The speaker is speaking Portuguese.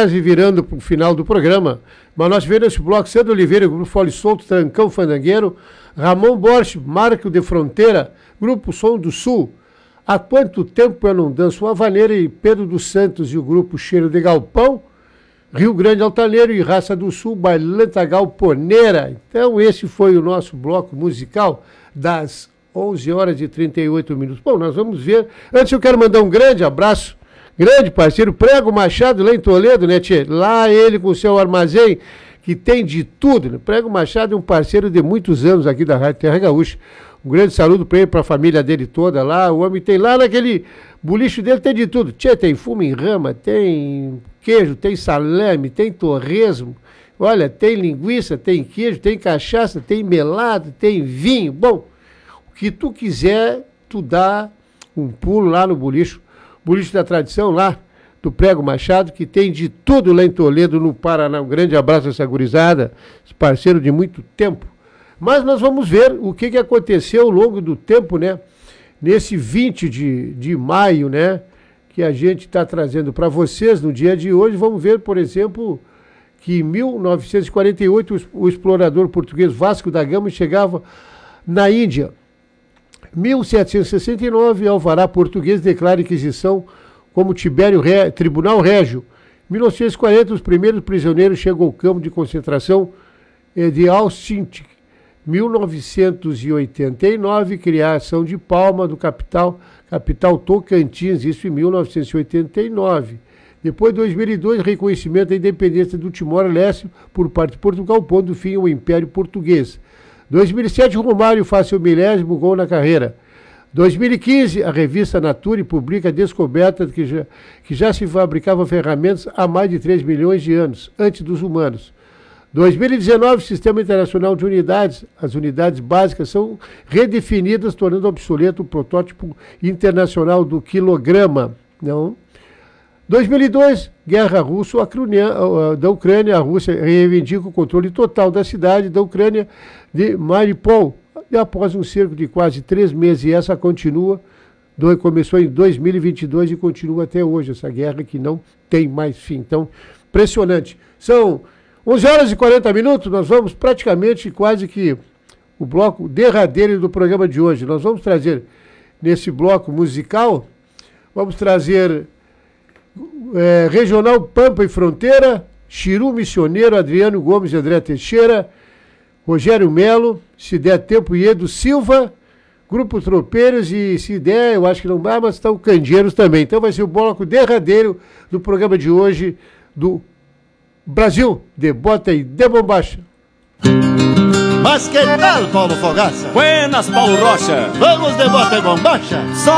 quase virando para o final do programa, mas nós tivemos esse bloco Sandro Oliveira, Grupo Fole Solto, Trancão Fandangueiro, Ramon Borges, Marco de Fronteira, Grupo Som do Sul, Há Quanto Tempo Eu Não Danço, Uma Vaneira e Pedro dos Santos e o Grupo Cheiro de Galpão, Rio Grande Altaneiro e Raça do Sul, Bailanta Galponeira. Então esse foi o nosso bloco musical das 11 horas e 38 minutos. Bom, nós vamos ver. Antes eu quero mandar um grande abraço, grande parceiro, Prego Machado, lá em Toledo, né, tchê? Lá ele com o seu armazém, que tem de tudo, né? Prego Machado é um parceiro de muitos anos aqui da Rádio Terra Gaúcha. Um grande saludo para ele, para a família dele toda lá. O homem tem lá naquele bolicho dele, tem de tudo. Tchê, tem fumo em rama, tem queijo, tem salame, tem torresmo. Olha, tem linguiça, tem queijo, tem cachaça, tem melado, tem vinho. Bom, o que tu quiser, tu dá um pulo lá no bolicho da tradição lá, do Prego Machado, que tem de tudo lá em Toledo, no Paraná. Um grande abraço a essa gurizada, esse parceiro de muito tempo. Mas nós vamos ver o que aconteceu ao longo do tempo, né? Nesse 20 de maio, né? Que a gente está trazendo para vocês no dia de hoje. Vamos ver, por exemplo, que em 1948 o explorador português Vasco da Gama chegava na Índia. 1769, Alvará português declara Inquisição como Tribunal Régio. 1940, os primeiros prisioneiros chegam ao campo de concentração de Auschwitz. 1989, criação de Palma do capital Tocantins, isso em 1989. Depois, 2002, reconhecimento da independência do Timor-Leste por parte de Portugal, pondo fim ao Império Português. 2007, Romário faz seu 1000º gol na carreira. 2015, a revista Nature publica a descoberta de que já se fabricavam ferramentas há mais de 3 milhões de anos, antes dos humanos. 2019, Sistema Internacional de Unidades. As unidades básicas são redefinidas, tornando obsoleto o protótipo internacional do quilograma. Não. 2002, Guerra Russo-da Ucrânia. A Rússia reivindica o controle total da cidade da Ucrânia de Mariupol. E após um cerco de quase 3 meses, e essa continua, começou em 2022 e continua até hoje, essa guerra que não tem mais fim. Então, impressionante. São 11 horas e 40 minutos, nós vamos praticamente quase que o bloco derradeiro do programa de hoje. Nós vamos trazer, nesse bloco musical, vamos trazer Regional Pampa e Fronteira, Chiru Missioneiro, Adriano Gomes e André Teixeira, Rogério Melo, se der tempo, Iedo Silva, Grupo Tropeiros e, se der, eu acho que não vai, mas estão Candeeiros também. Então vai ser o bloco derradeiro do programa de hoje do Brasil, de bota e de bombacha. Mas que tal, Paulo Fogaça? Buenas, Paulo Rocha. Vamos de bota e bombacha?